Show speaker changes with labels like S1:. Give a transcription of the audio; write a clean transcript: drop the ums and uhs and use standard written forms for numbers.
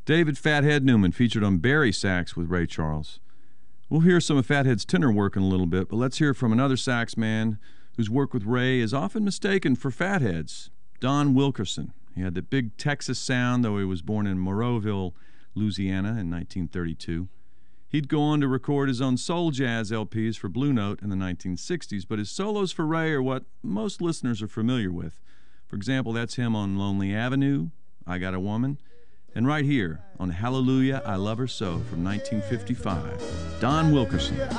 S1: David Fathead Newman featured on Barry sax with Ray Charles. We'll hear some of Fathead's tenor work in a little bit, but let's hear from another sax man whose work with Ray is often mistaken for Fathead's, Don Wilkerson. He had the big Texas sound, though he was born in Moreauville, Louisiana in 1932. He'd go on to record his own soul jazz LPs for Blue Note in the 1960s, but his solos for Ray are what most listeners are familiar with. For example, that's him on Lonely Avenue, I Got a Woman, and right here on Hallelujah, I Love Her So from 1955, Don Wilkerson.